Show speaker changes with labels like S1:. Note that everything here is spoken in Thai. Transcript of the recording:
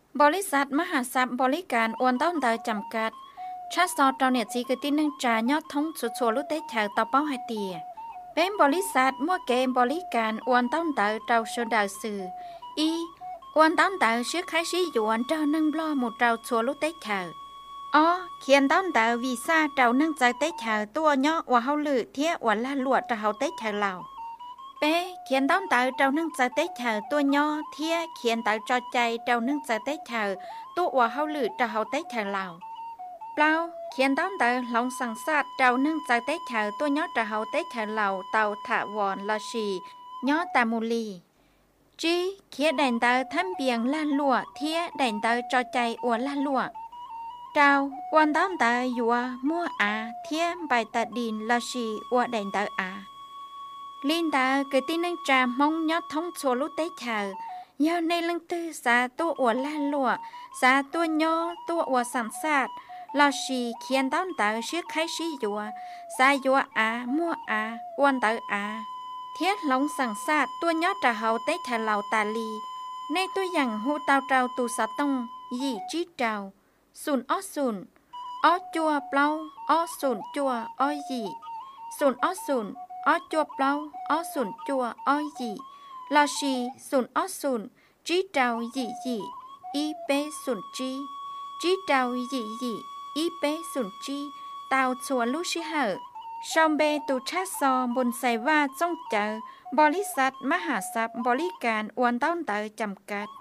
S1: บริษัทมหาทรัพย์บริการอวนต้นเตอจำกัดชาสอตอนเนี่ยจีกตินึงจ่ายอดทงชัวลุเตแถวต่อเป้าให้เตียเป็นบริษัทมั่วเกมบริการอวนต้นเตอเจ้าโซดาสื่ออีอวนต้นเตอชื่อใครชี้หยวนเจ้านึ่งบล้อหมดเจ้าชัวลุเตแถวอ๋อเขียนต้นเตอวีซ่าเจ้านึ่งใจเตแถวตัวย่อว่าเฮาลือเทียวันละลวดจะเฮาเตแถวเราเป้เขียนต้นเตอเจ้านึ่งใจเตแถวตัวย่อเทียเขียนเตอจอใจเจ้านึ่งใจเตแถวตัวว่าเฮาลือจะเฮาเตแถวเราเปล่าเขียนต้นเตอลองสั่งซาดเจ้านึ่งใจเตแถวตัวย่อจะเฮาเตแถวเราเตาถาวรลาชีย่อตามูลีจีเขียนแดนเตอทำเบียงล้านลัวเทียแดนเตอจอใจอวนล้านลัวเจ้าวันต้นเตอยัวมั่วอาเทียใบตาดินลาชีอวแดนเตออาลินดาเกิดที่นั่งจามงยอดท้องโซลุเตเธอยาวในลังตื้อสาตัวอวล้านลัวสาตัวย่อตัวอวสังสาดลาชีเขียนต้นเตอชื่อใครชียัวสายัวอามั่วอาวันเตออาเทียหลงสังสาดตัวยอดจะเฮาเตเธอเหล่าตาลีในตัวอย่างหูเตาเจ้าตูสะตงยี่จีเจ้าศูนย์อ้อศูนย์อ้อจัวเปล่าอ้อศูนย์จัวอ้อยี่ศูนย์อ้อศูนย์อ้อจัวเปล่าอ้อศูนย์จัวอ้อยี่ลาชีศูนย์อ้อศูนย์จีเจ้ายี่ยี่อีเป้ศูนย์จีจีเจ้ายี่ยี่อีเป้ศูนย์จีเตาชัวลูชิเหอชอมเบตูชาซอบนไซว่าจ้องเจอบริษัทมหาทรัพย์บริการอวนต้นเตอจำกัด